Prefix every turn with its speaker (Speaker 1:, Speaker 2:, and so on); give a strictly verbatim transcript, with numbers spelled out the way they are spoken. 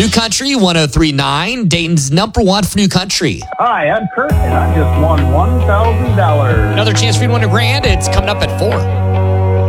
Speaker 1: New Country one oh three point nine, Dayton's number one for New Country.
Speaker 2: Hi, I'm Kurt, and I just won one thousand dollars.
Speaker 1: Another chance for you to win a grand. It's coming up at four.